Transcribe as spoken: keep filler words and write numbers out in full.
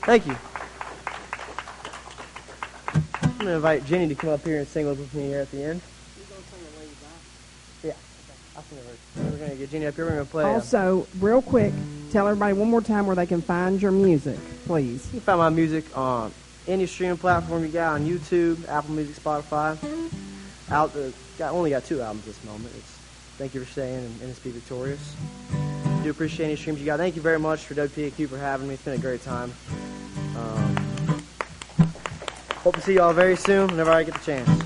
Thank you. I'm going to invite Jenny to come up here and sing with me here at the end. Yeah. I'll sing a verse. We're going to get Jenny up here. We're going to play. Also, real quick, tell everybody one more time where they can find your music, please. You can find my music on any streaming platform you got, on YouTube, Apple Music, Spotify. Out, uh, got only got two albums this moment. It's Thank You for Staying and N S Be Victorious. I do appreciate any streams you got. Thank you very much for W P A Q for having me. It's been a great time. Um, hope to see you all very soon whenever I get the chance.